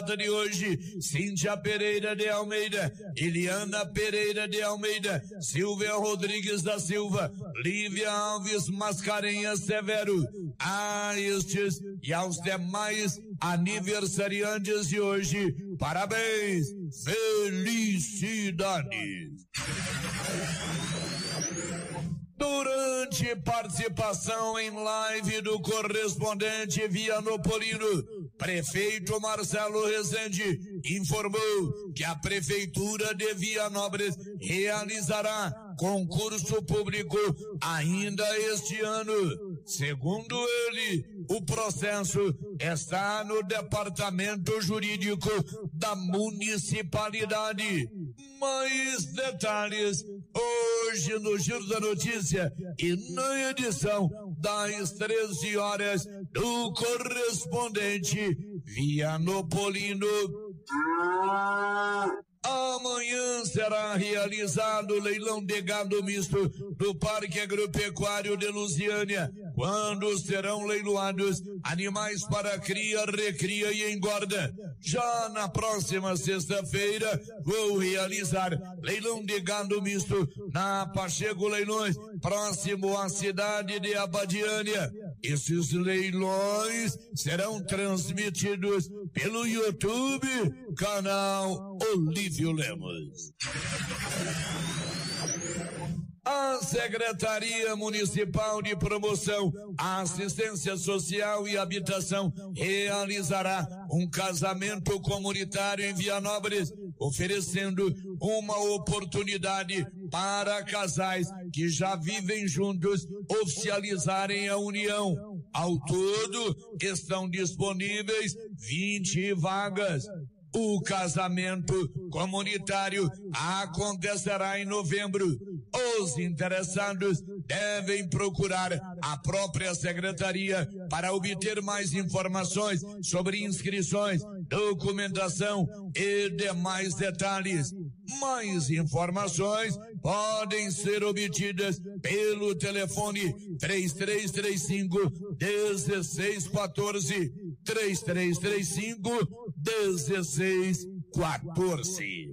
de hoje: Cíntia Pereira de Almeida, Eliana Pereira de Almeida, Silvia Rodrigues da Silva, Lívia Alves Mascarenhas Severo. A estes e aos demais aniversariantes de hoje, parabéns, felicidades. Durante participação em live do correspondente Vianopolino, prefeito Marcelo Rezende informou que a prefeitura de Vianópolis realizará concurso público ainda este ano. Segundo ele, o processo está no departamento jurídico da municipalidade. Mais detalhes hoje no Giro da Notícia e na edição das 13 horas do correspondente Vianopolino. Amanhã será realizado o leilão de gado misto do Parque Agropecuário de Lusiânia, quando serão leiloados animais para cria, recria e engorda. Já na próxima sexta-feira, vou realizar leilão de gado misto na Pacheco Leilões, próximo à cidade de Abadiânia. Esses leilões serão transmitidos pelo YouTube, canal Olívio Lemos. A Secretaria Municipal de Promoção, Assistência Social e Habitação realizará um casamento comunitário em Vianópolis, oferecendo uma oportunidade para casais que já vivem juntos oficializarem a união. Ao todo, estão disponíveis 20 vagas. O casamento comunitário acontecerá em novembro. Os interessados devem procurar a própria secretaria para obter mais informações sobre inscrições, documentação e demais detalhes. Mais informações podem ser obtidas pelo telefone 3335-1614, 3335-1614.